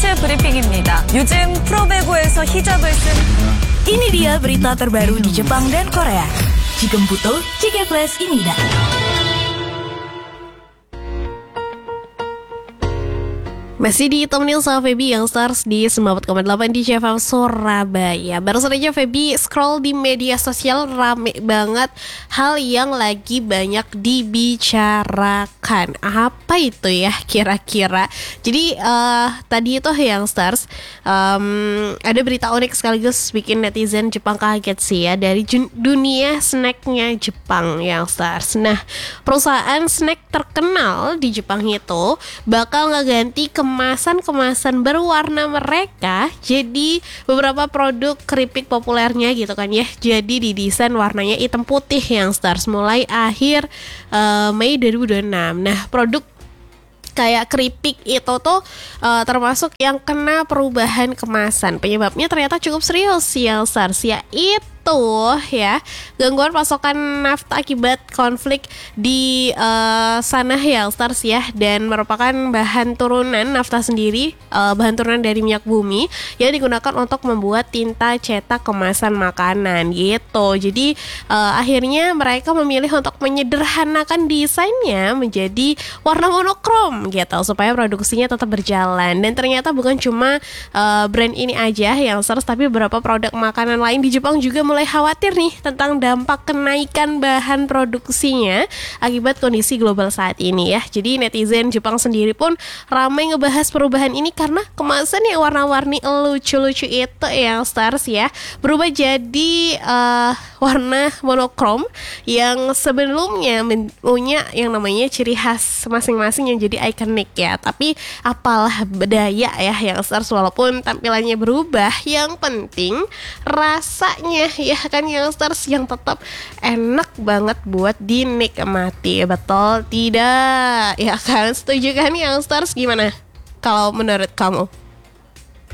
스포츠 브리핑입니다. 요즘 프로배구에서 히잡을 쓴 Ini dia berita terbaru di Jepang dan Korea. Jigem Buto, Jige Flash Inida. Masih ditemenin sama Feby yang stars di 94,8 di JFM Surabaya. Baru saja Feby scroll di media sosial, rame banget hal yang lagi banyak dibicarakan. Apa itu ya kira-kira? Jadi tadi itu yang stars ada berita unik sekaligus bikin netizen Jepang kaget sih ya, dari dunia snacknya Jepang yang stars. Nah, perusahaan snack terkenal di Jepang itu bakal ngeganti kemasan berwarna mereka jadi beberapa produk keripik populernya gitu kan ya, jadi didesain warnanya hitam putih yang stars mulai akhir Mei 2026. Nah, produk kayak keripik itu tuh termasuk yang kena perubahan kemasan. Penyebabnya ternyata cukup serius yang stars, yaitu ya gangguan pasokan nafta akibat konflik di sana ya stars ya, dan merupakan bahan turunan nafta sendiri, bahan turunan dari minyak bumi yang digunakan untuk membuat tinta cetak kemasan makanan gitu. Jadi akhirnya mereka memilih untuk menyederhanakan desainnya menjadi warna monokrom gitu supaya produksinya tetap berjalan. Dan ternyata bukan cuma brand ini aja yang stars, tapi beberapa produk makanan lain di Jepang juga mulai khawatir nih tentang dampak kenaikan bahan produksinya akibat kondisi global saat ini ya. Jadi netizen Jepang sendiri pun ramai ngebahas perubahan ini karena kemasan yang warna-warni lucu-lucu itu yang stars ya berubah jadi warna monokrom yang sebelumnya punya yang namanya ciri khas masing-masing yang jadi ikonik ya. Tapi apalah daya ya yang stars, walaupun tampilannya berubah, yang penting rasanya ya kan yang stars yang tetap enak banget buat dinikmati. Betul tidak? Ya kan, setuju kan yang stars? Gimana kalau menurut kamu?